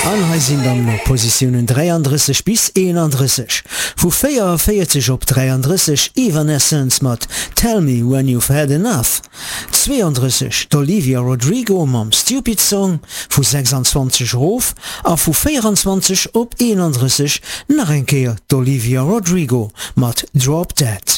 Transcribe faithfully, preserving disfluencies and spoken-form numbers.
An sinn dann no Positionen dreiunddreißig bis einunddreißig. Vu vierundvierzig op dreiunddreißig Evanescence mat Tell Me When You've Had Enough. zweiunddreißig d'Olivia Rodrigo mam Stupid Song, vu sechsundzwanzig Rof, a vu vierundzwanzig op einunddreißig nach enkeer d'Olivia Rodrigo mat Drop Dead.